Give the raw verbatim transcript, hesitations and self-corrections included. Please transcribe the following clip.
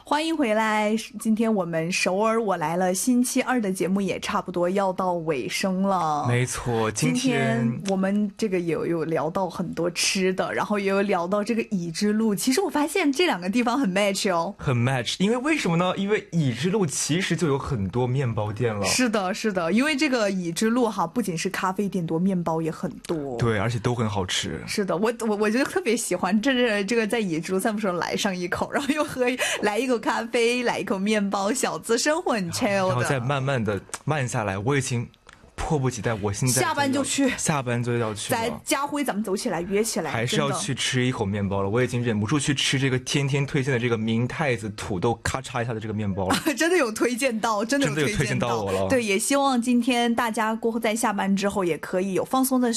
欢迎回来，今天我们首尔我来了星期二的节目也差不多要到尾声了。 没错， 今今天天我们这个有有聊到很多吃的，然后也有聊到这个乙之路。其实我发现这两个地方很 match 哦， 很 match， 因为为什么呢？因为乙之路其实就有很多面包店了。 是的，是的，因为这个乙之路哈，不仅是咖啡店多，面包也很多。 对，而且都很好吃。 是的，我我我就特别喜欢这这这个在乙之路散步时候来上一口，然后又喝来一口咖啡，来一口面包，小资生活很 chill 的， 然后再慢慢的慢下来。我已经迫不及待，我现在下班就去， 下班就要去了。 在家辉咱们走起来，约起来， 还是要去吃一口面包了。我已经忍不住去吃这个天天推荐的这个明太子土豆咔嚓一下的这个面包了。 真的有推荐到，真的有推荐到， 真的有推荐到我了。 对，也希望今天大家过后在下班之后也可以有放松的